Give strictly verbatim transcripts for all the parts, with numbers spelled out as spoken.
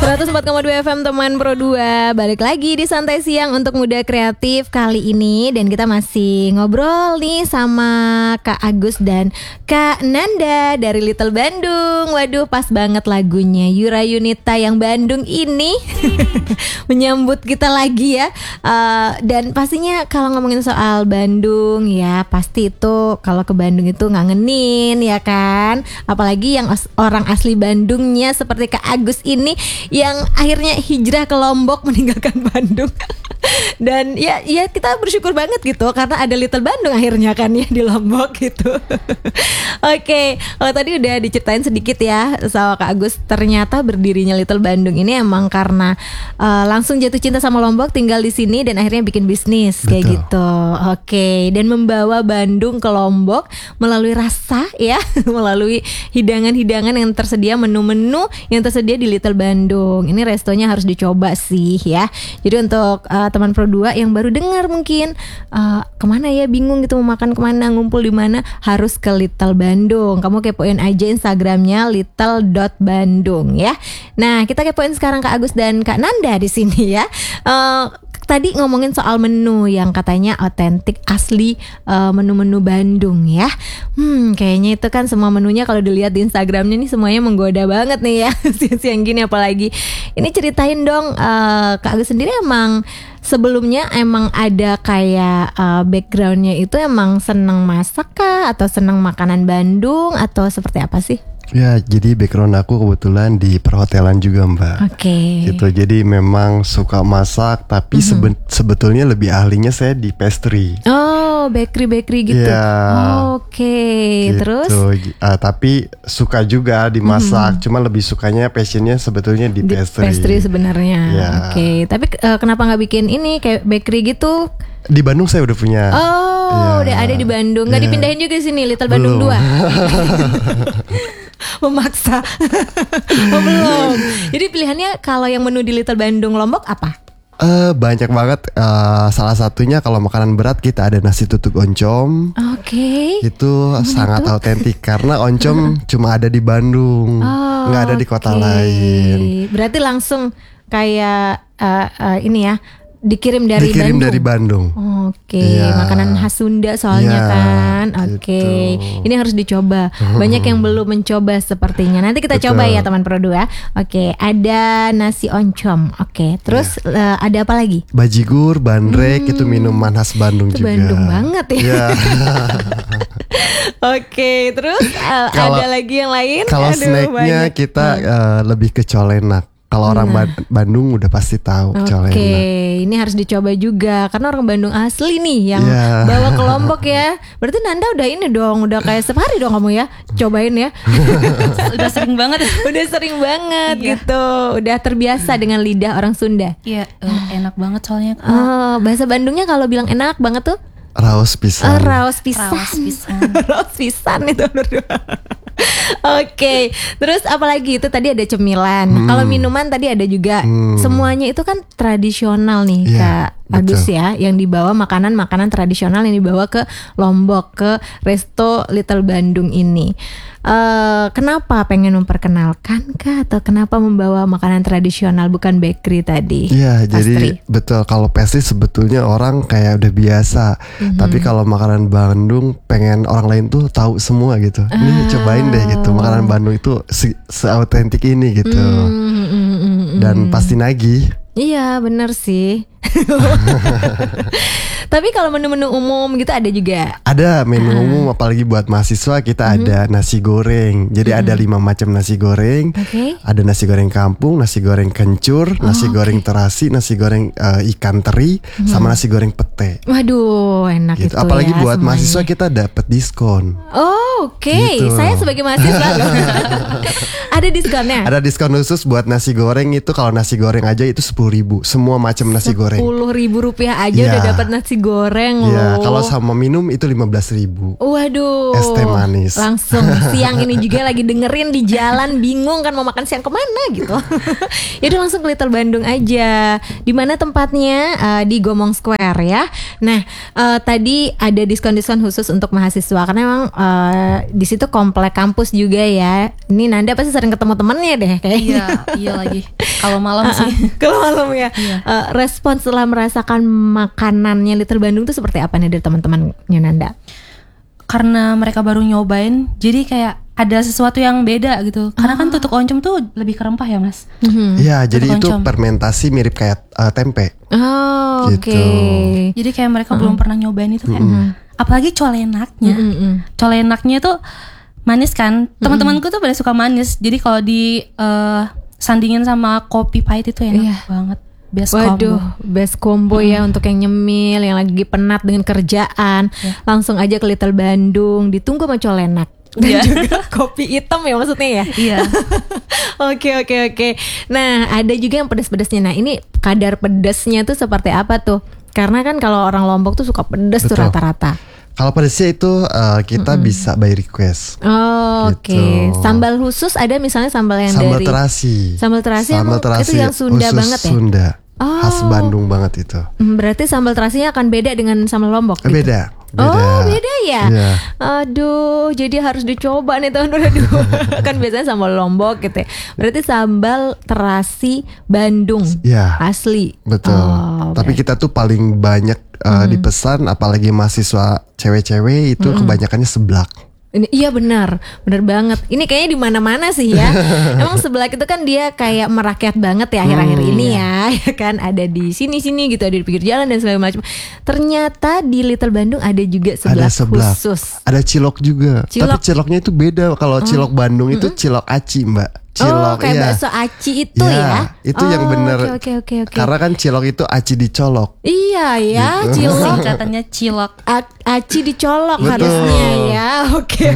seratus empat koma dua F M teman Pro dua. Balik lagi di Santai Siang untuk Muda Kreatif kali ini. Dan kita masih ngobrol nih sama Kak Agus dan Kak Nanda dari Little Bandung. Waduh, pas banget lagunya Yura Yunita yang Bandung ini menyambut kita lagi ya. uh, Dan pastinya kalau ngomongin soal Bandung ya, pasti itu kalau ke Bandung itu ngangenin ya kan. Apalagi yang as- orang asli Bandungnya seperti Kak Agus ini yang akhirnya hijrah ke Lombok meninggalkan Bandung. Dan ya ya kita bersyukur banget gitu karena ada Little Bandung akhirnya kan ya di Lombok gitu. Oke, oh, tadi udah diceritain sedikit ya sama Kak Agus. Ternyata berdirinya Little Bandung ini emang karena uh, langsung jatuh cinta sama Lombok, tinggal di sini dan akhirnya bikin bisnis. Betul. Kayak gitu. Oke, dan membawa Bandung ke Lombok melalui rasa ya, melalui hidangan-hidangan yang tersedia, menu-menu yang tersedia di Little Bandung. Ini restonya harus dicoba sih ya. Jadi untuk uh, teman Pro dua yang baru dengar mungkin uh, kemana ya, bingung gitu mau makan kemana, ngumpul di mana, harus ke Little Bandung. Kamu kepoin aja Instagramnya little dot bandung ya. Nah, kita kepoin sekarang Kak Agus dan Kak Nanda di sini ya. Uh, Tadi ngomongin soal menu yang katanya otentik asli, uh, menu-menu Bandung ya. Hmm, kayaknya itu kan semua menunya kalau dilihat di Instagramnya nih semuanya menggoda banget nih ya. Siang-siang gini apalagi. Ini ceritain dong, uh, Kak Agus sendiri emang sebelumnya emang ada kayak uh, backgroundnya itu emang seneng masak kah? Atau seneng makanan Bandung? Atau seperti apa sih? Ya, jadi background aku kebetulan di perhotelan juga Mbak. Oke. Okay. Gitu, jadi memang suka masak, tapi mm-hmm. sebe- sebetulnya lebih ahlinya saya di pastry. Oh, bakery-bakery gitu. Ya, oh, Oke, okay. Gitu. Terus? Uh, tapi suka juga dimasak, mm-hmm. cuma lebih sukanya passionnya sebetulnya di, di pastry. Pastry sebenarnya. Ya. Oke, okay. Tapi uh, kenapa nggak bikin ini kayak bakery gitu? Di Bandung saya udah punya. Oh, ya. Udah ada di Bandung. Nggak ya. Dipindahin juga sini Little Bandung dua. Memaksa. Oh, belum. Jadi pilihannya kalau yang menu di Little Bandung Lombok apa? Uh, banyak banget. Uh, salah satunya kalau makanan berat kita ada nasi tutuk oncom. Oke. Okay. Itu Mana sangat itu? Autentik karena oncom cuma ada di Bandung, oh, nggak ada di kota okay. lain. Berarti langsung kayak uh, uh, ini ya. Dikirim dari Dikirim Bandung. dari Bandung. Oke, okay. ya. Makanan khas Sunda soalnya ya, kan. Oke, okay. Gitu. Ini harus dicoba. Banyak yang belum mencoba sepertinya. Nanti kita Betul. coba ya teman Pro dua. Oke, okay. Ada nasi oncom. Oke, okay. Terus ya. uh, ada apa lagi? Bajigur, bandrek hmm. itu minuman khas Bandung itu juga. Bandung banget ya. ya. Oke, okay. Terus uh, kalo, ada lagi yang lain? Kalau snacknya kita hmm. uh, lebih ke colenak. Kalau orang nah. ba- Bandung udah pasti tahu Oke, colenak. Oke, ini harus dicoba juga karena orang Bandung asli nih yang yeah. bawa ke Lombok ya. Berarti Nanda udah ini dong, udah kayak sehari dong kamu ya, cobain ya. Udah sering banget. Udah sering banget iya. gitu. Udah terbiasa dengan lidah orang Sunda. Iya, uh, enak banget soalnya. Oh, bahasa Bandungnya kalau bilang enak banget tuh raos pisan. Oh, raos pisan. Raos pisan. Raos pisan itu berdua. Oke, okay. Terus apalagi itu tadi ada cemilan. Hmm. Kalau minuman tadi ada juga. Hmm. Semuanya itu kan tradisional nih yeah, Kak Agus ya, yang dibawa makanan-makanan tradisional yang dibawa ke Lombok, ke Resto Little Bandung ini. Uh, kenapa pengen memperkenalkan kah atau kenapa membawa makanan tradisional bukan bakery tadi? Iya, jadi betul kalau pastry sebetulnya orang kayak udah biasa. Mm-hmm. Tapi kalau makanan Bandung pengen orang lain tuh tahu semua gitu. Oh. Nih cobain deh gitu. Makanan Bandung itu se- seautentik ini gitu. Mm-hmm. Dan pasti nagih. Iya, benar sih. Tapi kalau menu-menu umum gitu ada juga? Ada menu uh. umum, apalagi buat mahasiswa kita mm-hmm. ada nasi goreng. Jadi mm-hmm. ada lima macam nasi goreng. Okay. Ada nasi goreng kampung, nasi goreng kencur, oh, nasi okay. goreng terasi, nasi goreng uh, ikan teri, mm-hmm. sama nasi goreng pete. Waduh, enak gitu. Itu apalagi ya, buat semuanya. Mahasiswa kita dapat diskon. Oh, oke. Okay. Gitu. Saya sebagai mahasiswa ada diskonnya? Ada diskon khusus buat nasi goreng itu. Kalau nasi goreng aja itu sepuluh ribu. Semua macam nasi goreng. Sepuluh ribu rupiah aja ya. Udah dapat nasi nasi goreng loh. Iya, kalau sama minum itu lima belas ribu. Waduh. Es teh manis. Langsung siang ini juga lagi dengerin di jalan, bingung kan mau makan siang kemana gitu. Yaudah langsung ke Little Bandung aja. Di mana tempatnya? Uh, di Gomong Square ya. Nah, uh, tadi ada diskon-diskon khusus untuk mahasiswa karena memang uh, di situ komplek kampus juga ya. Ini Nanda pasti sering ketemu temennya deh kayaknya. Iya, iya lagi. Kalau malam sih. Kalau malam ya. Iya. Uh, respon setelah merasakan makanannya Little Bandung itu seperti apa nih dari teman-temannya Nanda? Karena mereka baru nyobain, jadi kayak ada sesuatu yang beda gitu. Karena kan tutuk oncom tuh lebih ke rempah ya mas. Iya, jadi itu oncom. fermentasi mirip kayak uh, tempe. Oh, Gitu. oke. Jadi kayak mereka belum pernah nyobain itu kayak. Apalagi colenaknya. Mm-mm. Colenaknya tuh manis kan. Teman-temanku tuh pada suka manis. Jadi kalau di eh, sandingin sama kopi pahit itu enak Iya. banget. Best Waduh, combo. best combo ya untuk yang nyemil, yang lagi penat dengan kerjaan, langsung aja ke Little Bandung, ditunggu sama colenak dan Iya. juga kopi hitam ya maksudnya ya. Iya. Oke oke oke. Nah ada juga yang pedas-pedasnya. Nah ini kadar pedasnya tuh seperti apa tuh? Karena kan kalau orang Lombok tuh suka pedas tuh Betul. rata-rata. Kalau pedasnya itu uh, kita bisa by request. Oh, oke. Gitu. Sambal khusus ada misalnya sambal yang Sambal dari terasi. Sambal terasi emang itu yang Sunda khusus banget ya? Sunda. Oh. Khas Bandung banget itu. Hmm, berarti sambal terasinya akan beda dengan sambal Lombok Eh, gitu? Beda. Beda. Oh beda ya? Iya. Aduh jadi harus dicoba nih tahun dua ribu dua puluh dua. Kan biasanya sambal Lombok gitu ya. Berarti sambal terasi Bandung Iya. asli. Betul. Oh, Tapi berarti- kita tuh paling banyak uh, dipesan, apalagi mahasiswa cewek-cewek itu kebanyakannya seblak. Ini, iya benar, benar banget. Ini kayaknya di mana-mana sih ya. Emang seblak itu kan dia kayak merakyat banget ya akhir-akhir ini ya, ya kan ada di sini-sini gitu, ada di pinggir jalan dan segala macam. Ternyata di Little Bandung ada juga seblak, Ada seblak. khusus. Ada cilok juga. Cilok. Tapi ciloknya itu beda. Kalau cilok Bandung itu cilok aci, Mbak. Oh Cilok kayak iya. bakso aci itu Iya, ya. itu yang Oh, bener. Oke oke oke. Karena kan cilok itu aci dicolok. Iya ya, Gitu. cilok Singkatannya cilok. A- aci dicolok Betul. harusnya ya. Oke.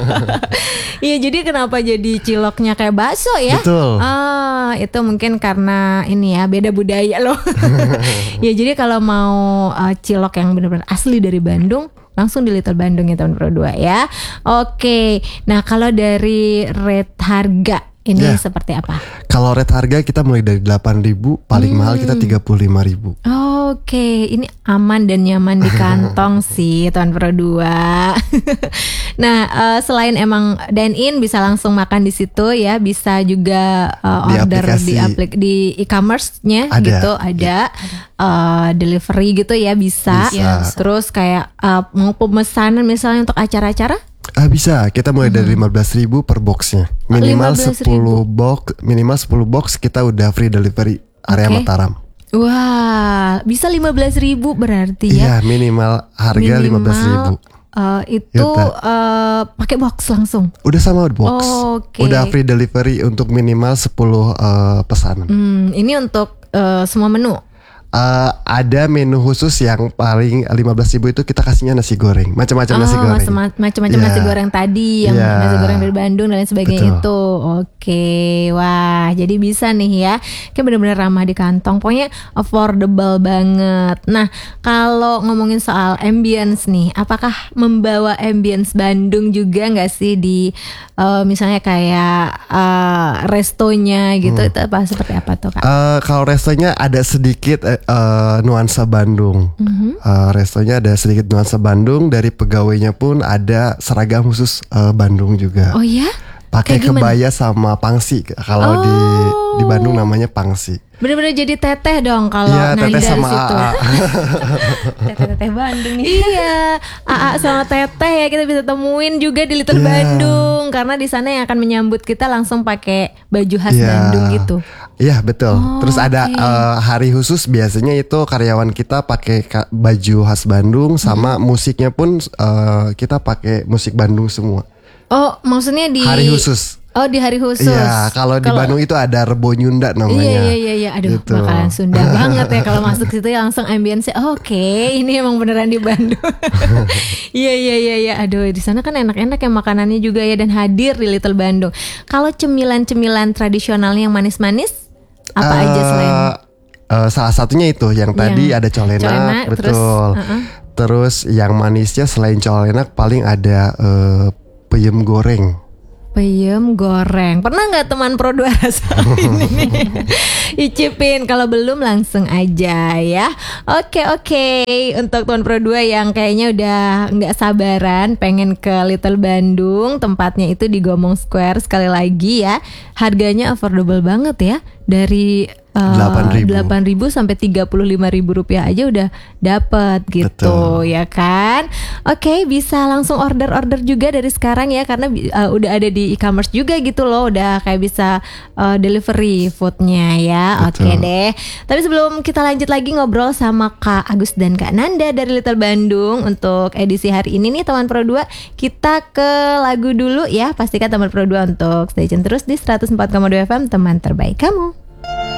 Iya, jadi kenapa jadi ciloknya kayak bakso ya? Betul. Ah, itu mungkin karena ini ya, beda budaya loh. Ya, jadi kalau mau uh, cilok yang benar-benar asli dari Bandung, langsung di Little Bandung ya tahun dua ya. Oke. Nah, kalau dari rate harga ini Ya. seperti apa? Kalau rate harga kita mulai dari delapan ribu, paling mahal kita tiga puluh lima ribu. Oke, ini aman dan nyaman di kantong sih Tuan Pro dua. Nah, eh, selain emang dine in bisa langsung makan di situ ya, bisa juga eh, Di order aplikasi. di aplik di e-commerce-nya Ada. gitu, ada eh, delivery gitu ya bisa. Bisa. Terus kayak eh, mau pemesanan misalnya untuk acara-acara? Ah bisa, kita mulai dari lima belas ribu per boxnya. Minimal lima belas ribu. sepuluh box, minimal sepuluh box kita udah free delivery area Oke. Mataram. Wah, bisa lima belas ribu berarti ya. Iya, minimal harga lima belas ribu. eh, itu Gitu. eh, pakai box langsung. Udah sama box. Oke. Udah free delivery untuk minimal sepuluh eh, pesanan. Hmm, ini untuk eh, semua menu. Eh, ada menu khusus yang paling lima belas ribu itu kita kasihnya nasi goreng, macam-macam nasi goreng. mas- macam-macam Iya. nasi goreng tadi, yang Iya. nasi goreng dari Bandung dan lain sebagainya Betul. itu. Oke, wah, jadi bisa nih ya, kayak benar-benar ramah di kantong. Pokoknya affordable banget. Nah, kalau ngomongin soal ambience nih, apakah membawa ambience Bandung juga nggak sih di eh, misalnya kayak eh, restonya gitu? Hmm. Itu apa seperti apa tuh kak? Eh, kalau restonya ada sedikit eh, eh, nuansa Bandung. Mhm. Eh, restonya ada sedikit nuansa Bandung. Dari pegawainya pun ada seragam khusus eh, Bandung juga. Oh ya? Pakai kayak gimana? kebaya sama pangsi. Kalau di Oh. di Bandung namanya pangsi. Bener-bener jadi teteh dong kalau Iya, Nanda teteh di sama situ. A A. Teteh-teteh Bandung nih. Iya, A A sama Teteh ya kita bisa temuin juga di Little Iya. Bandung karena di sana yang akan menyambut kita langsung pakai baju khas Iya. Bandung gitu. Iya betul. Oh, Terus ada oke. eh, hari khusus biasanya itu karyawan kita pakai ka- baju khas Bandung sama musiknya pun eh, kita pakai musik Bandung semua. Oh, maksudnya di Hari khusus. Oh, di hari khusus. Iya, kalau di Bandung itu ada Rebo Nyunda namanya. Iya iya iya iya. Aduh, Gitu. makanan Sunda banget ya kalau masuk situ ya langsung ambience. Oke, ini emang beneran di Bandung. Iya iya iya iya. Aduh, di sana kan enak-enak ya makanannya juga ya dan hadir di Little Bandung. Kalau cemilan-cemilan tradisionalnya yang manis-manis apa aja Eh, selain uh, salah satunya itu yang tadi Yang ada colenak, colenak, betul. terus, Terus, uh-uh. terus yang manisnya selain colenak paling ada uh, peyem goreng. Peyem goreng. Pernah nggak teman Pro dua rasa ini nih? Icipin. Kalau belum langsung aja ya. Oke oke. Untuk teman Pro dua yang kayaknya udah nggak sabaran pengen ke Little Bandung, tempatnya itu di Gomong Square. Sekali lagi ya, harganya affordable banget ya. Dari uh, delapan ribu sampai tiga puluh lima ribu rupiah aja udah dapet gitu. Betul. Ya kan. Oke, bisa langsung order-order juga dari sekarang ya, karena uh, udah ada di e-commerce juga gitu loh, udah kayak bisa uh, delivery foodnya ya. Oke deh. Tapi sebelum kita lanjut lagi ngobrol sama Kak Agus dan Kak Nanda dari Little Bandung untuk edisi hari ini nih teman Pro dua, kita ke lagu dulu ya. Pastikan teman Pro dua untuk stay tune terus di seratus empat koma dua F M, teman terbaik kamu.